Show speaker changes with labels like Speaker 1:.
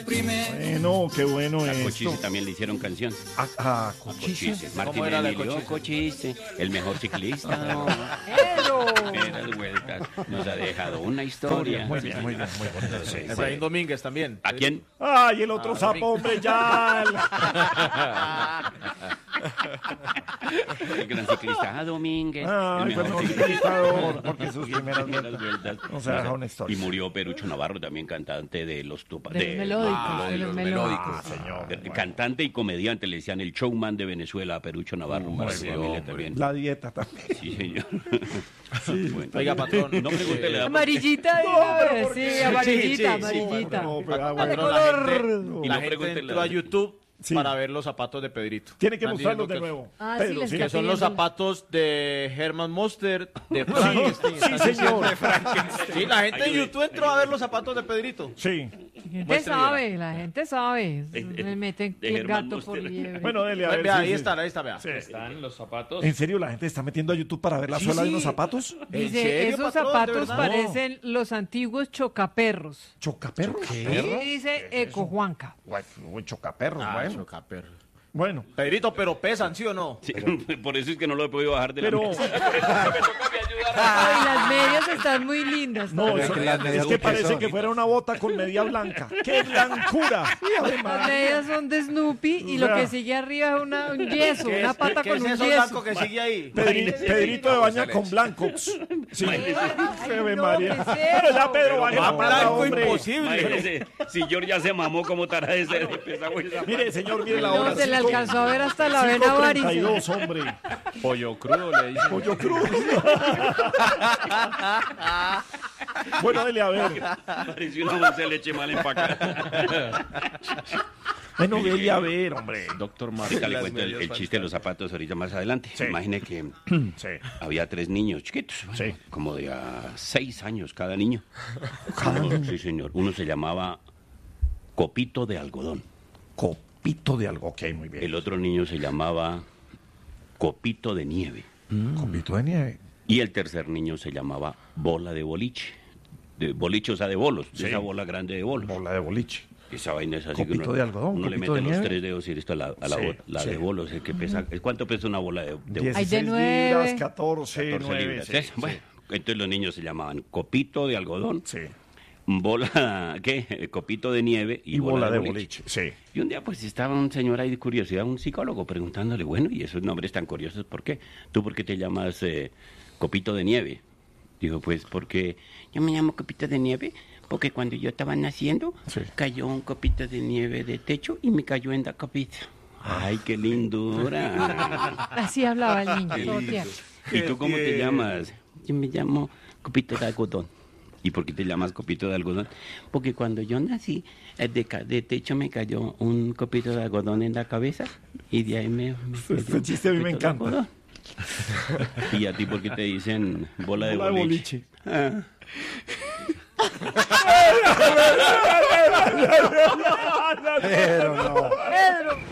Speaker 1: Bueno, qué bueno
Speaker 2: A
Speaker 1: esto.
Speaker 2: Cochise también le hicieron canción.
Speaker 1: A Cochise.
Speaker 2: Martín
Speaker 3: era la de
Speaker 2: Emilio Cochise, el mejor ciclista. Primeras vueltas. Nos ha dejado una historia.
Speaker 1: Muy bien, muy bien, muy bonito. Sí.
Speaker 3: Efraín Domínguez también.
Speaker 2: ¿A quién?
Speaker 1: Ay, el otro sapo, hombre, ya.
Speaker 2: El gran ciclista Domínguez.
Speaker 1: Ay,
Speaker 2: el mejor
Speaker 1: perdón,
Speaker 2: ciclista.
Speaker 1: porque sus primeras vueltas. O sea, deja una historia.
Speaker 2: Y murió Perucho Navarro, también cantante de los
Speaker 4: De melódicos,
Speaker 2: de
Speaker 4: de los
Speaker 2: los
Speaker 4: melódicos.
Speaker 1: Señor.
Speaker 2: Cantante y comediante, le decían el showman de Venezuela a Perucho Navarro. Para su familia también.
Speaker 1: La dieta también.
Speaker 2: Sí, señor. Bueno.
Speaker 3: Oiga, patrón.
Speaker 2: No pregunte la edad.
Speaker 4: Amarillita de
Speaker 1: No,
Speaker 4: una
Speaker 1: pero
Speaker 4: vez,
Speaker 1: ¿por qué?
Speaker 4: sí, amarillita,
Speaker 3: Sí, sí,
Speaker 4: amarillita.
Speaker 1: No, pero
Speaker 4: De
Speaker 1: bueno.
Speaker 4: color.
Speaker 2: Y
Speaker 3: La
Speaker 2: no
Speaker 3: gente
Speaker 2: pregunte
Speaker 3: entró
Speaker 2: la
Speaker 3: a
Speaker 2: edad.
Speaker 3: YouTube
Speaker 1: Sí.
Speaker 3: para ver los zapatos de Pedrito.
Speaker 1: Tiene que
Speaker 3: Están
Speaker 1: mostrarlos de
Speaker 3: diciendo
Speaker 1: nuevo.
Speaker 4: Ah, sí,
Speaker 1: Pedro,
Speaker 4: les
Speaker 1: sí.
Speaker 3: Que son los
Speaker 4: pidiendo.
Speaker 3: zapatos de Herman Mustard, de Frankenstein.
Speaker 1: Sí, señor.
Speaker 3: Sí, la gente en YouTube entró a ver los zapatos de Pedrito.
Speaker 1: Sí.
Speaker 4: La gente sabe. Le meten
Speaker 2: de
Speaker 4: el
Speaker 2: Germán
Speaker 4: gato por
Speaker 2: Muster.
Speaker 4: liebre.
Speaker 1: Bueno, dele a ver.
Speaker 3: Vea,
Speaker 1: sí,
Speaker 3: ahí
Speaker 1: sí.
Speaker 3: está, vea.
Speaker 1: Sí.
Speaker 3: Están los zapatos.
Speaker 1: ¿En serio la gente está metiendo a YouTube para ver la
Speaker 3: Sí,
Speaker 1: suela de
Speaker 3: sí.
Speaker 1: unos zapatos?
Speaker 3: ¿En
Speaker 4: Dice,
Speaker 3: serio,
Speaker 4: esos
Speaker 3: patrón? ¿De
Speaker 4: zapatos
Speaker 3: verdad?
Speaker 4: parecen los antiguos chocaperros.
Speaker 1: ¿Chocaperros?
Speaker 4: Y dice Eco Juanca.
Speaker 1: Uy, chocaperros, bueno.
Speaker 3: chocaperro.
Speaker 1: Bueno,
Speaker 3: Pedrito, pero pesan, ¿sí o no?
Speaker 2: Sí, por eso es que no lo he podido bajar de la
Speaker 1: pero...
Speaker 2: mesa.
Speaker 4: Ay, las medias están muy lindas.
Speaker 1: No,
Speaker 4: también.
Speaker 1: eso-
Speaker 5: que las medias
Speaker 1: es que
Speaker 5: son
Speaker 1: parece
Speaker 5: queso.
Speaker 1: que fuera una bota con media blanca. ¡Qué blancura!
Speaker 4: Las medias son de Snoopy y lo que sigue arriba es un yeso, una pata
Speaker 3: ¿Qué
Speaker 4: con
Speaker 3: es
Speaker 4: un
Speaker 3: eso
Speaker 4: yeso.
Speaker 3: blanco que sigue ahí?
Speaker 1: Pedrito de baña con blancos. Sí. Ave María.
Speaker 4: ¿qué es
Speaker 1: Pero
Speaker 4: eso?
Speaker 1: ya, Pedro, baje la
Speaker 3: Más
Speaker 1: pata,
Speaker 3: blanco
Speaker 1: hombre.
Speaker 3: imposible.
Speaker 2: Imagínese, si George ya se mamó como tará de ser pesado esa
Speaker 1: Mire, señor, mire la hora.
Speaker 4: No, se le
Speaker 1: cinco-
Speaker 4: alcanzó a ver hasta la vena varice.
Speaker 1: 5:32, hombre.
Speaker 3: Pollo crudo, le dicen.
Speaker 1: Pollo cruz. Bueno, dele a ver.
Speaker 2: pareció una bolsa de leche mal empacada.
Speaker 1: Bueno, dele a ver, hombre.
Speaker 3: Doctor
Speaker 2: Ahorita le cuento el chiste de los zapatos ahorita más adelante.
Speaker 1: Sí.
Speaker 2: Imagine que
Speaker 1: Sí.
Speaker 2: había 3 niños chiquitos,
Speaker 1: Sí.
Speaker 2: como de a 6 años cada niño. Sí, señor. Uno se llamaba Copito de Algodón.
Speaker 1: Copito de algo. Ok, muy bien.
Speaker 2: El otro niño se llamaba Copito de Nieve.
Speaker 1: Copito de nieve.
Speaker 2: Y el tercer niño se llamaba Bola de Boliche. De boliche, o sea, de bolos.
Speaker 1: Sí.
Speaker 2: De esa bola grande de bolos.
Speaker 1: Bola de boliche.
Speaker 2: Esa vaina es así
Speaker 1: Copito
Speaker 2: que uno,
Speaker 1: de algodón,
Speaker 2: uno le
Speaker 1: copito
Speaker 2: mete
Speaker 1: de
Speaker 2: los
Speaker 1: nieve.
Speaker 2: 3 dedos y listo la
Speaker 1: Sí,
Speaker 2: la
Speaker 1: sí.
Speaker 2: de bolos. El que pesa, ¿cuánto pesa una bola de bolos?
Speaker 1: 16
Speaker 4: nueve.
Speaker 1: libras, 14,
Speaker 2: 14
Speaker 1: 9.
Speaker 2: libras.
Speaker 1: Sí,
Speaker 2: ¿Es? Bueno, entonces los niños se llamaban Copito de Algodón,
Speaker 1: sí.
Speaker 2: bola, ¿qué? Copito de Nieve
Speaker 1: Y bola de boliche. Sí.
Speaker 2: Y un día pues estaba un señor ahí de curiosidad, un psicólogo, preguntándole, bueno, ¿y esos nombres tan curiosos por qué? ¿Tú por qué te llamas Copito de Nieve? Dijo, pues porque yo me llamo Copito de Nieve, porque cuando yo estaba naciendo,
Speaker 1: Sí.
Speaker 2: cayó un copito de nieve de techo y me cayó en la copita. ¡Ay, qué lindura!
Speaker 4: Así hablaba el niño, todo tierno.
Speaker 2: ¿Y tú cómo te llamas? Yo me llamo Copito de Algodón. ¿Y por qué te llamas Copito de Algodón? Porque cuando yo nací, de techo me cayó un copito de algodón en la cabeza y de ahí me cayó
Speaker 1: Este
Speaker 2: un
Speaker 1: chiste a mí me
Speaker 2: copito de
Speaker 1: encanta.
Speaker 2: algodón. ¿Y a ti por qué te dicen bola de
Speaker 1: Bola de
Speaker 2: boliche?
Speaker 1: boliche.
Speaker 2: Ah.
Speaker 5: Pero no.
Speaker 4: Pedro,